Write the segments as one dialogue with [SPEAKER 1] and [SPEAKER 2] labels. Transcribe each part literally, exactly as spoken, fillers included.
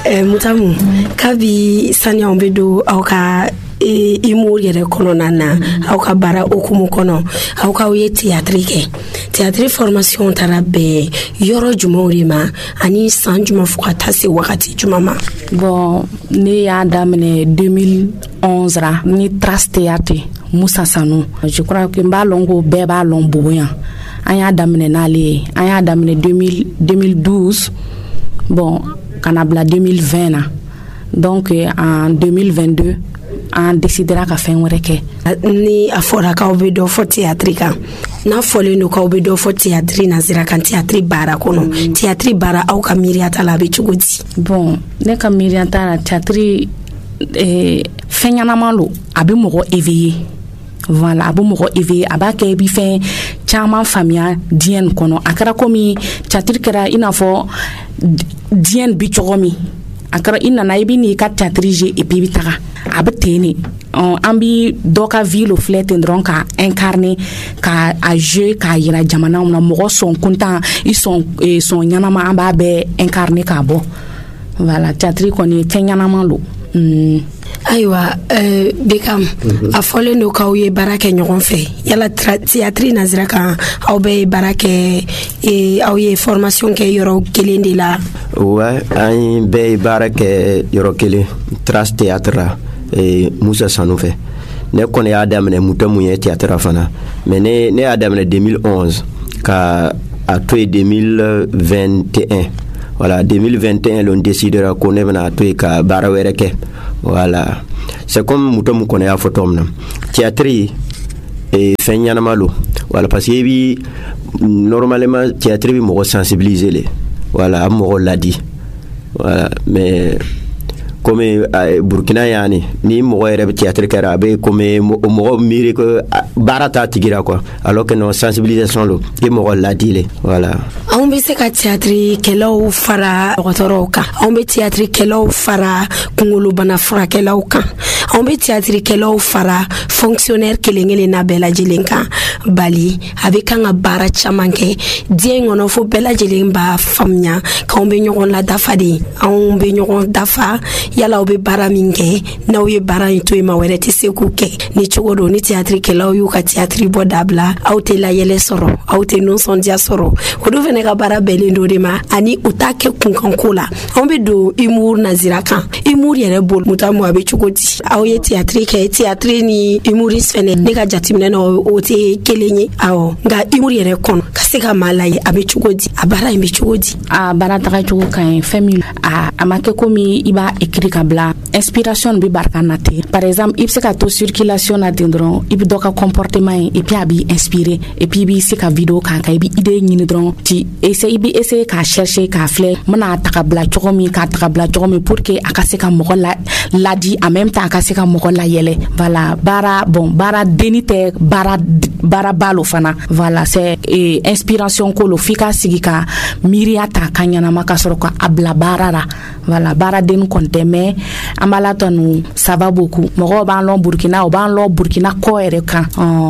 [SPEAKER 1] eh, Mutamu kabi sanya on be do aw ka e imu yere kono nana aw ka bara okumu kono aw ka ye théâtre ke théâtre formation tarabe yoro jumori ma ani san juma fuka tase wakati juma ma.
[SPEAKER 2] Bon ne ya damene deux mille onze ra ni Trace Théâtre Moussa Sanou. Je crois que mbalongo beba lomboyan anya damene nale anya damene deux mille douze. Bon kanabla deux mille vingt na. Donc en deux mille vingt-deux on décidera ka fen were ke
[SPEAKER 1] ni afora ka obe do fo théâtre kan na fole no ka obe do fo théâtre na zira kan théâtre bara kono mm. théâtre bara au ka miriata la be chugodi.
[SPEAKER 2] Bon ne ka miriata la théâtre eh fenyana malo abi mogo éveillé. Voilà abu mogo éveillé aba ke bi fen chama famia dien kono akara komi théâtre kera ina fo dien bi chogomi akara ina na ibi ni ka théâtre et puis bitaka abteni ambi doka ville flet ndron ka incarner ka a jeu ka yira jamana na mogo son content ils sont son nyanama amba be incarner ka bo. Voilà théâtre koni tenyanama lo. Mm.
[SPEAKER 1] Aywa euh Bekam mm-hmm. a fole no ka uye barake nyogon fe yala théâtre nazira kan aw be barake e aw ye formation ke yoro kelende la.
[SPEAKER 3] Ouais ay be barake yoro kele Trace Théâtre et Moussa Sanou fait ne connais Adam ne Mutamu ye théâtre fana mais ne ne Adam ne deux mille onze ka à toi deux mille vingt et un. Voilà deux mille vingt et un l'on décidera qu'on est venu à toi ka barawereke. Voilà c'est comme Mutamu connais a photo na théâtre et fenyana malo. Voilà parce que bi normalement théâtre bi mo sensibiliser les voilà mo l'a dit. Voilà mais comme uh, Burkina yani ni mo rebe théâtre karabe comme mo mire que barata tigira quoi alors que non sensibilisation lo et mo la dile voilà
[SPEAKER 1] on be se ka théâtre kelo fara otoroka on be théâtre kelo fara kungulu bana fara kelo kan on be théâtre kelo fara fonctionnaire kelengele na bela jelenka bali avec un bara chamanke dien ono fo bela jelemba famnya ka on be nyon la dafadi on be nyon dafa yala obe bara minge na oye bara into ma were te sekuke ni chogodo ni théâtre ke la oyu ka théâtre bodabla auté la yele soro auté non son dia soro odo vene ka bara belendo de ma ani utake kunkankula ombe do imur nazira kan imur yere bol mutamu abe chogodi aoye théâtre ke théâtre ni imuris fene ne ka jatimne no ote kelenyi awo nga imur yere kon kaseka malai abe chogodi abara imbe chogodi
[SPEAKER 2] a bara ta chogo kan family a amake komi iba kabla inspiration bi barkanate par exemple il se ka to circulation na dindron il doka comportement et puis abi inspiré et puis bi se ka vidéo kan ka bi idée ni dron ti essayer bi essayer ka chercher ka fleur mana takabla chokomi ka takabla chokomi pour que akase ka mo la la di en même temps akase ka mo la yele voilà bara bon bara denite bara bara balo fana voilà c'est eh, inspiration ko lo fika sigika miriata kanyana makasoro ka abla barara voilà bara den konte mais amala tonu ça va beaucoup mo ba lon Burkina o ba lon Burkina ko ere kan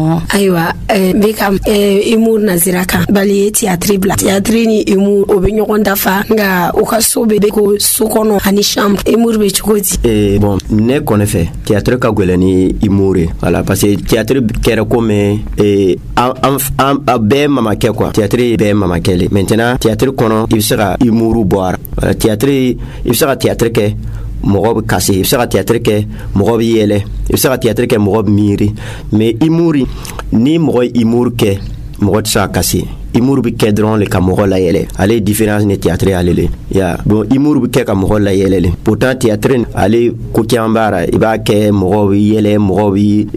[SPEAKER 1] aywa Bekam imur nazira kan bali théâtre bla théâtre ni imur obe nyokon dafa nga o ka sobe be ko sukono ani chambre imur be chukoti
[SPEAKER 3] et bon ne connaît fait théâtre ka golani imure voilà parce que théâtre kera comme et am am be mama ke quoi théâtre be mama kele maintenant théâtre kono il sera imuru boire théâtre il sera théâtre ke mogob kasi il sera théâtre ke mogob yele il sera théâtre ke mogob miri mais imuri ni mogob imur ke mogob sa kasi imur bi kedron le kamoro la yele ale différence ne théâtre alele ya bon imur bi ke kamoro la yele pourtant théâtre ale ko kiambara iba ke mogob yele mogob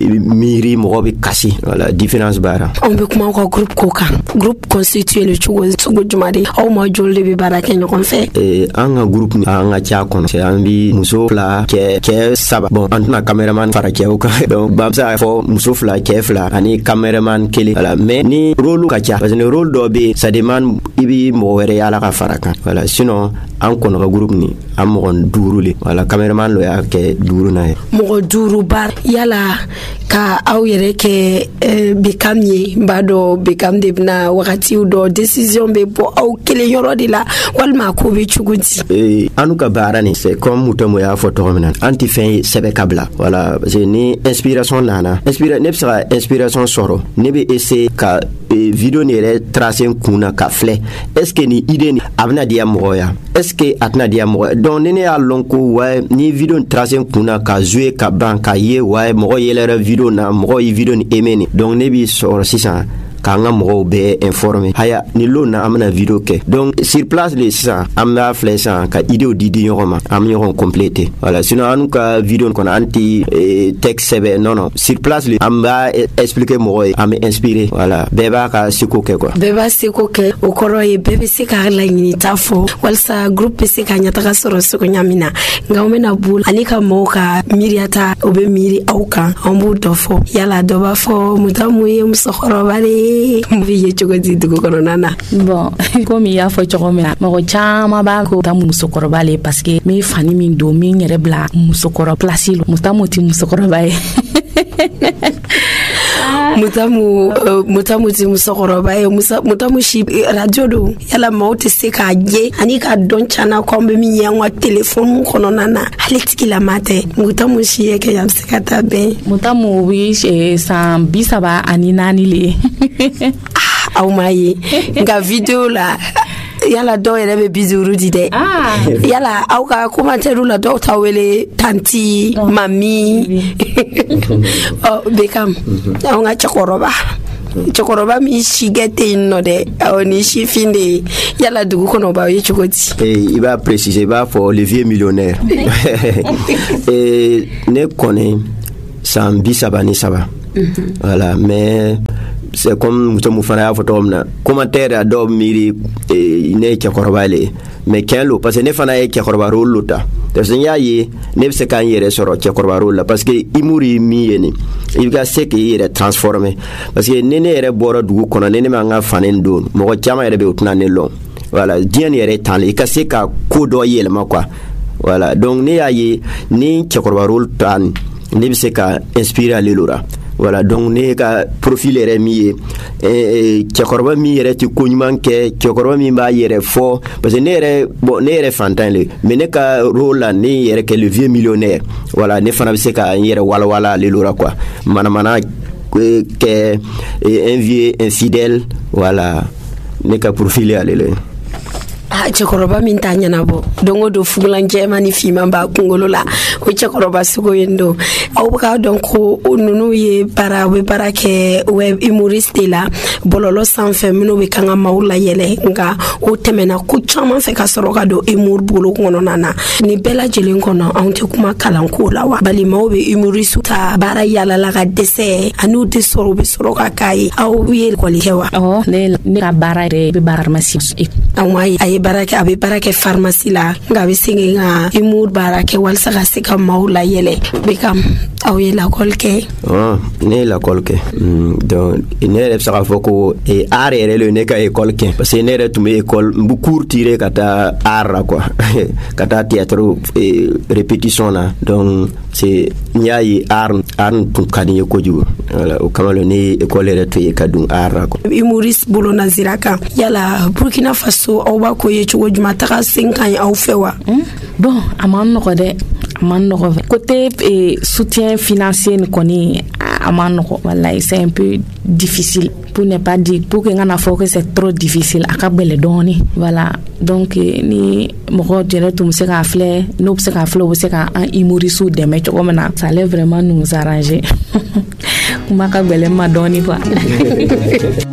[SPEAKER 3] miri mogob kasi voilà différence bara
[SPEAKER 1] on be kuma ko groupe koka groupe constitué le chugo chugo jumade o mo jolde bi bara ke nyon fait
[SPEAKER 3] eh anga groupe ni anga cha kono c'est ambi muso fla ke ke saba bon antuna cameraman fara ke o ka donc bamsa fo muso fla ke fla ani cameraman kele voilà mais ni rôle ka cha parce que rôle dobe ça demande ibi mo wéré ala ka faraka voilà sinon en kono groupe ni an mɔgɔ duuru le wala cameraman lo y'a kɛ duuru na ye
[SPEAKER 1] mɔgɔ duuru bar yala ka aw yɛrɛ kɛ Bekam ye n b'a dɔn Bekam de bɛna wagatiw dɔ décision bɛ bɔ aw kelen yɔrɔ de la walima ko bɛ cogo di
[SPEAKER 3] anu ka baara ni c'est comme Mutemu y'a fɔ tɔgɔ min na an tɛ fɛn ye sɛbɛ ka bila voilà parce que ni inspiration nana inspira ne bɛ se ka inspiration sɔrɔ ne bɛ essayer ka video ni yɛrɛ tracer kun na ka filɛ est ce que ni idée ni a bɛna diya mɔgɔ ya est ce que a tɛna diya mɔgɔ donc ni ne y'a lɔn ko ouais ni video ni tracer kun na ka jouer ka ban ka ye ouais mɔgɔ yɛlɛra video na mɔgɔ ye video ni aimé ni donc ne b'i sɔrɔ sisan k'an ka mɔgɔw bɛɛ informer haya ni lo na an bɛna video kɛ donc sur place le sisan an b'a filɛ sisan ka idéw di di ɲɔgɔn ma an bɛ ɲɔgɔn compléter voilà sinon an ka video kɔnɔ an tɛ texte sɛbɛn non non sur place le an b'a expliquer mɔgɔ ye an bɛ inspirer voilà bɛɛ b'a ka seko kɛ quoi
[SPEAKER 1] bɛɛ b'a seko kɛ o kɔrɔ ye bɛɛ bɛ se ka laɲinita fɔ walasa groupe bɛ se ka ɲɛtaga sɔrɔ seko ɲa min na nka an bɛna bolo ani ka mɔgɔw ka miiriyata o bɛ miiri aw kan an b'o dɔ fɔ yala dɔ b'a fɔ Mutamu ye musokɔrɔba de ye mbi ye cogo di dugu kɔnɔna na
[SPEAKER 2] bon komi y'a fɔ cogo min na mɔgɔ caman b'a ko Mutamu musokɔrɔba le parce que min fani min don min yɛrɛ bila musokɔrɔ place lo Mutamu ti musokɔrɔba ye
[SPEAKER 1] Mutamu uh, Mutamu ti musokɔrɔba ye Mutamu si radio do yala maaw tɛ se k'a ye ani ka dɔn cana ko an bɛ min ye an ka téléphone kɔnɔna na hali tigilama tɛ Mutamu si ye kɛ a bɛ se ka taa bɛn
[SPEAKER 2] Mutamu bi san bi saba ani naani le
[SPEAKER 1] aw ma ye nka video la yala dɔw yɛrɛ bɛ bi duuru di dɛ yala aw ka commentaire la dɔw ta wele tanti mami oh Bekam aw ka cɛkɔrɔba cɛkɔrɔba min si kɛ tɛ yen nɔ dɛ awɔ ni sifin de ye yala dugu kɔnɔ b'aw ye cogo di
[SPEAKER 3] i b'a préciser i b'a fɔ le vieux millionnaire ne kɔni san bi saba ni saba voilà mais c'est comme Mutamu fana y'a fɔ tɔgɔ min na commentaire a dɔw miiri ne ye cɛkɔrɔba le mais tiɲɛ lo parce que ne fana ye cɛkɔrɔba rôle lo ta parce que n y'a ye ne bɛ se k'an yɛrɛ sɔrɔ cɛkɔrɔba rôle la parce que humour ye min ye nin i ka se k'i yɛrɛ transformer parce que ni ne yɛrɛ bɔra dugu kɔnɔ ni ne ma n ka fani don mɔgɔ caman yɛrɛ bɛ o tɛna ne lɔn voilà diɲɛ nin yɛrɛ tan le i ka se ka ko dɔ yɛlɛma quoi voilà donc ne y'a ye ni cɛkɔrɔba rôle ta nin ne bɛ se ka inspirer ale lo la voilà donc ne ka profil yɛrɛ min ye cɛkɔrɔba min yɛrɛ tɛ ko ɲuman kɛ cɛkɔrɔba min b'a yɛrɛ fɔ parce que ne yɛrɛ bon ne yɛrɛ fantan le mais ne ka rôle la ne yɛrɛ kɛ le vieux millionnaire voilà ne fana bɛ se ka n yɛrɛ walawala ale lo la quoi manamana kɛ un vieux infidèle voilà ne ka profil ye ale le
[SPEAKER 1] ah cɛkɔrɔba min t'a ɲɛnabɔ don o don fugulan jɛman ni fiman b'a kunkolo la o cɛkɔrɔba sugu yen don aw bɛ k'a dɔn ko ninnu ye baara u bɛ baara kɛ web humoriste de la bɔlɔlɔ sanfɛ minnu bɛ kan ka maaw layɛlɛ nka o tɛmɛna ko caman fɛ ka sɔrɔ ka don humour bolo kɔnɔna na nin bɛɛ lajɛlen kɔnɔ anw tɛ kuma kalanko la wa bali maaw bɛ humoriste ta baara yalala ka dɛsɛ ani u tɛ sɔrɔ u bɛ sɔrɔ ka k'a ye aw ye école kɛ wa
[SPEAKER 2] awɔ ne ka baara yɛrɛ bɛ baara pharmacie
[SPEAKER 1] awɔ a ye baara kɛ a bɛ baara kɛ pharmacie la nka a bɛ segin ka humour baara kɛ walasa ka se ka maaw layɛlɛ Bekam aw ye lakɔli kɛ
[SPEAKER 3] ne ye lakɔli kɛ donc ne yɛrɛ bɛ se k'a fɔ ko art yɛrɛ le ne ka école kɛ parce que ne yɛrɛ tun bɛ école n bɛ cours tirer ka taa art la quoi ka taa théâtre répétition na donc c'est n y'a ye art art tun ka di n ye kojugu voilà o kama ne ye école yɛrɛ to ye ka dun art la quoi
[SPEAKER 1] humoriste bolo nazira kan yala Burkina Faso aw b'a ko ye cogo juma taga sen kan ye aw fɛ wa
[SPEAKER 2] bon a man nɔgɔ dɛ a man nɔgɔ côté soutien financier ni kɔni a man nɔgɔ wallahi c'est un peu difficile pour ne pas dire pour que n kana fɔ que c'est trop difficile a ka gɛlɛn dɔɔni voilà donc ni mɔgɔ yɛrɛ tun bɛ se k'a filɛ n'o bɛ se k'a filɛ o bɛ se ka an humoriste dɛmɛ cogo min na ça allait vraiment nous arranger kuma ka gɛlɛn ma dɔɔni quoi